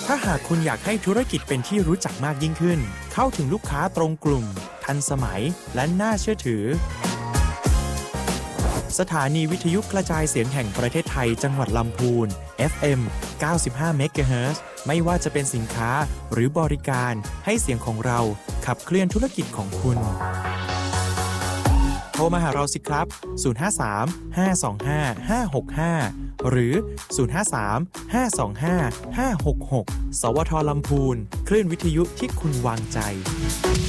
ถ้าหากคุณอยากให้ธุรกิจเป็นที่รู้จักมากยิ่งขึ้นเข้าถึงลูกค้าตรงกลุ่มทันสมัยและน่าเชื่อถือสถานีวิทยุกระจายเสียงแห่งประเทศไทยจังหวัดลำพูน FM 95 MHz ไม่ว่าจะเป็นสินค้าหรือบริการให้เสียงของเราขับเคลื่อนธุรกิจของคุณโทรมาหาเราสิครับ 053 525 565 หรือ 053 525 566 สวท.ลำพูนคลื่นวิทยุที่คุณวางใจ